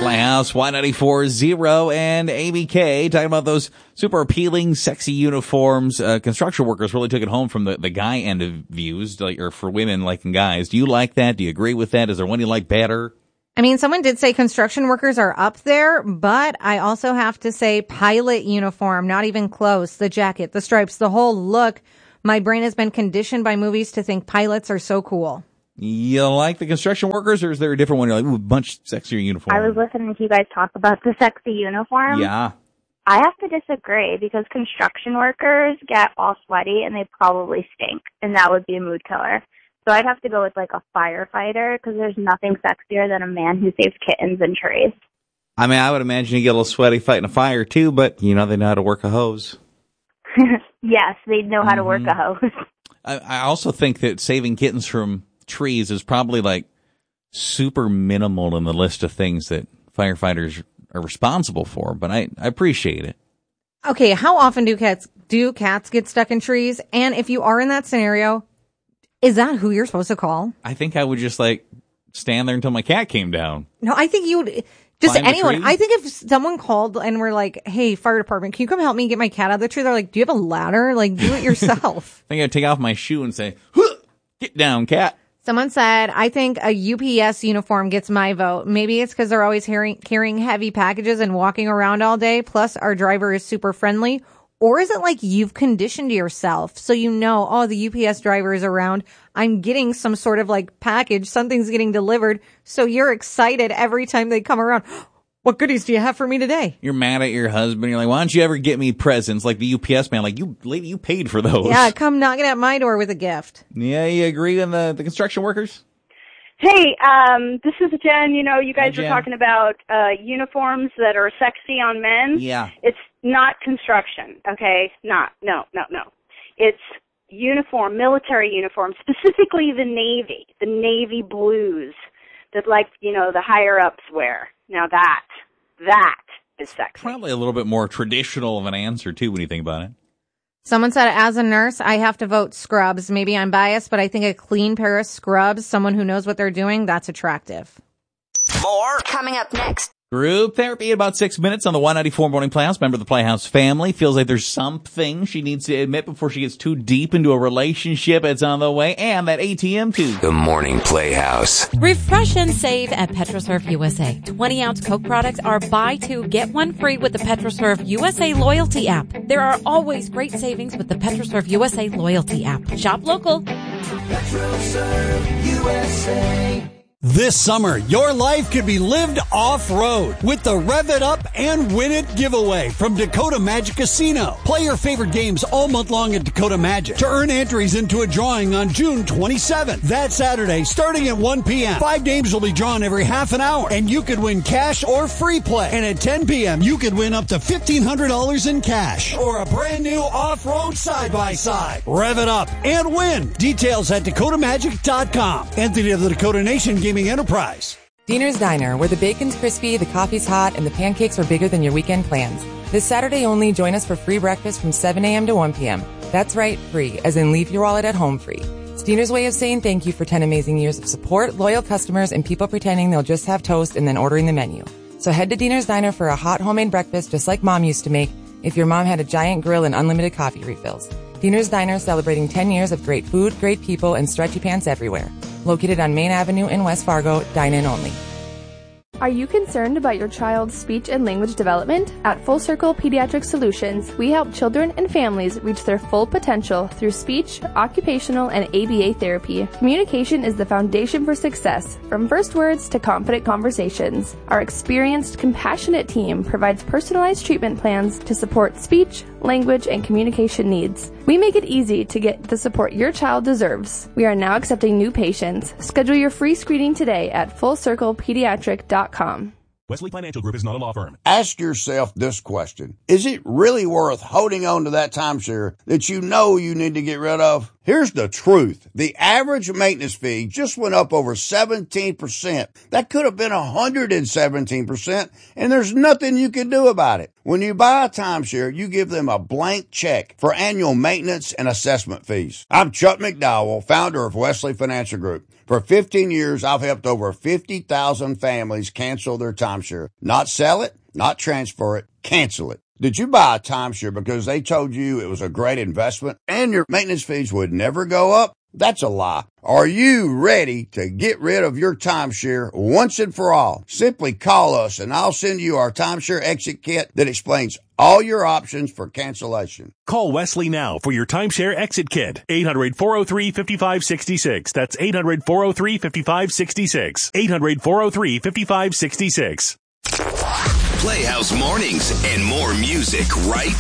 Playhouse, Y94.0 and ABK talking about those super appealing, sexy uniforms. Construction workers really took it home from the guy end of views, like, or for women liking guys. Do you like that? Do you agree with that? Is there one you like better? I mean, someone did say construction workers are up there, but I also have to say pilot uniform, not even close. The jacket, the stripes, the whole look. My brain has been conditioned by movies to think pilots are so cool. You like the construction workers, or is there a different one? You're like, ooh, much sexier uniform. I was listening to you guys talk about the sexy uniform. Yeah. I have to disagree because construction workers get all sweaty and they probably stink, and that would be a mood killer. So I'd have to go with like a firefighter because there's nothing sexier than a man who saves kittens and trees. I mean, I would imagine you get a little sweaty fighting a fire too, but you know they know how to work a hose. Yes, they know how to work a hose. I also think that saving kittens from trees is probably like super minimal in the list of things that firefighters are responsible for, but I appreciate it. Okay, how often do cats get stuck in trees? And if you are in that scenario, is that who you're supposed to call? I think I would just like stand there until my cat came down. No, I think you would just Climb the anyone. tree? I think if someone called and were like, "Hey, fire department, can you come help me get my cat out of the tree?" They're like, "Do you have a ladder? Like, do it yourself." I think I'd take off my shoe and say, "Huh, get down, cat." Someone said, I think a UPS uniform gets my vote. Maybe it's because they're always carrying heavy packages and walking around all day. Plus, our driver is super friendly. Or is it like you've conditioned yourself so you know, oh, the UPS driver is around. I'm getting some sort of like package. Something's getting delivered. So you're excited every time they come around. What goodies do you have for me today? You're mad at your husband. You're like, why don't you ever get me presents like the UPS man? Like, you lady, you paid for those. Yeah, come knocking at my door with a gift. Yeah, you agree on the construction workers? Hey, this is Jen. You know, you guys Hi, were Jen. talking about uniforms that are sexy on men. Yeah. It's not construction, okay? No. It's uniform, military uniform, specifically the Navy blues that, like, you know, the higher-ups wear. Now that is sexy. Probably a little bit more traditional of an answer, too, when you think about it. Someone said, as a nurse, I have to vote scrubs. Maybe I'm biased, but I think a clean pair of scrubs, someone who knows what they're doing, that's attractive. More coming up next. Group therapy in about 6 minutes on the 194 Morning Playhouse. Member of the Playhouse family feels like there's something she needs to admit before she gets too deep into a relationship. It's on the way. And that ATM too. The Morning Playhouse. Refresh and save at PetroServe USA. 20-ounce Coke products are buy two, get one free with the PetroServe USA loyalty app. There are always great savings with the PetroServe USA loyalty app. Shop local. PetroServe USA. This summer, your life could be lived off-road with the Rev It Up and Win It giveaway from Dakota Magic Casino. Play your favorite games all month long at Dakota Magic to earn entries into a drawing on June 27th. That Saturday, starting at 1 p.m. 5 games will be drawn every half an hour, and you could win cash or free play. And at 10 p.m., you could win up to $1,500 in cash or a brand new off-road side-by-side. Rev it up and win. Details at DakotaMagic.com. Entity of the Dakota Nation Gaming Enterprise. Diner's Diner, where the bacon's crispy, the coffee's hot, and the pancakes are bigger than your weekend plans. This Saturday only, join us for free breakfast from 7 a.m. to 1 p.m. That's right, free, as in leave your wallet at home free. It's Diner's way of saying thank you for 10 amazing years of support, loyal customers, and people pretending they'll just have toast and then ordering the menu. So head to Diner's Diner for a hot homemade breakfast just like Mom used to make if your mom had a giant grill and unlimited coffee refills. Diner's Diner celebrating 10 years of great food, great people, and stretchy pants everywhere. Located on Main Avenue in West Fargo, dine-in only. Are you concerned about your child's speech and language development? At Full Circle Pediatric Solutions, we help children and families reach their full potential through speech, occupational, and ABA therapy. Communication is the foundation for success, from first words to confident conversations. Our experienced, compassionate team provides personalized treatment plans to support speech, language, and communication needs. We make it easy to get the support your child deserves. We are now accepting new patients. Schedule your free screening today at FullCirclePediatric.com. Wesley Financial Group is not a law firm. Ask yourself this question. Is it really worth holding on to that timeshare that you know you need to get rid of? Here's the truth. The average maintenance fee just went up over 17%. That could have been 117%, and there's nothing you can do about it. When you buy a timeshare, you give them a blank check for annual maintenance and assessment fees. I'm Chuck McDowell, founder of Wesley Financial Group. For 15 years, I've helped over 50,000 families cancel their timeshare. Not sell it, not transfer it, cancel it. Did you buy a timeshare because they told you it was a great investment and your maintenance fees would never go up? That's a lie. Are you ready to get rid of your timeshare once and for all? Simply call us and I'll send you our timeshare exit kit that explains all your options for cancellation. Call Wesley now for your timeshare exit kit. 800-403-5566. That's 800-403-5566. 800-403-5566. Playhouse Mornings and more music right